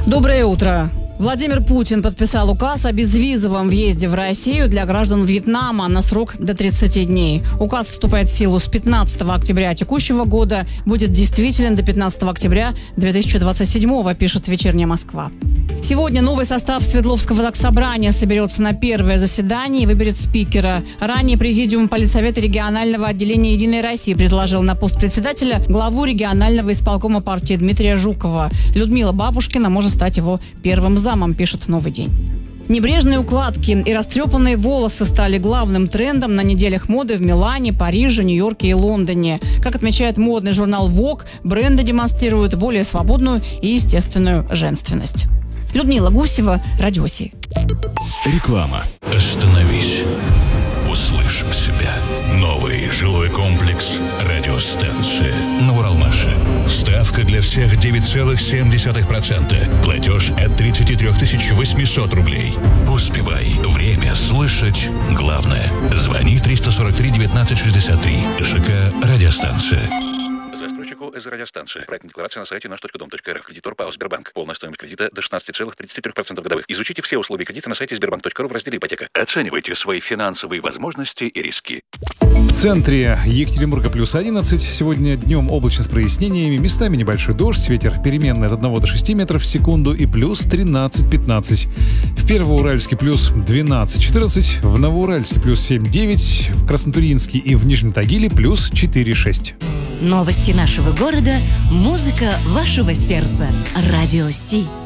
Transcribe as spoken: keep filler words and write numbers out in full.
Доброе утро. Владимир Путин подписал указ о безвизовом въезде в Россию для граждан Вьетнама на срок до тридцати дней. Указ вступает в силу с пятнадцатого октября текущего года, будет действителен до пятнадцатого октября две тысячи двадцать седьмого, пишет «Вечерняя Москва». Сегодня новый состав Свердловского заксобрания соберется на первое заседание и выберет спикера. Ранее Президиум Политсовета регионального отделения «Единой России» предложил на пост председателя главу регионального исполкома партии Дмитрия Жукова. Людмила Бабушкина может стать его первым замом, пишет «Новый день». Небрежные укладки и растрепанные волосы стали главным трендом на неделях моды в Милане, Париже, Нью-Йорке и Лондоне. Как отмечает модный журнал Vogue, бренды демонстрируют более свободную и естественную женственность. Людмила Гусева, Радиоси. Реклама. Остановись. Услышь себя. Новый жилой комплекс «Радиостанция» на Уралмаше. Ставка для всех девять целых семь десятых процента. Платеж от тридцати трёх тысяч восьмисот рублей. Успевай. Время слышать главное. Звони триста сорок три девятнадцать шестьдесят три. ЖК «Радиостанция». Застройщику из радиостанции. Проектная декларация на сайте наш точка дом точка эр эф. Кредитор ПАО «Сбербанк». Полная стоимость кредита до шестнадцати целых тридцати трёх процентов годовых. Изучите все условия кредита на сайте сбербанк точка ру в разделе «Ипотека». Оценивайте свои финансовые возможности и риски. В центре Екатеринбурга плюс одиннадцать. Сегодня днем облачно с прояснениями. Местами небольшой дождь. Ветер переменный от одного до шести метров в секунду и плюс тринадцать-пятнадцать. В Первоуральске плюс двенадцать-четырнадцать. В Новоуральске плюс семь-девять. В Краснотурьинске и в Нижнем Тагиле плюс четыре-шесть. Новости нашего города, музыка вашего сердца. Радио Си.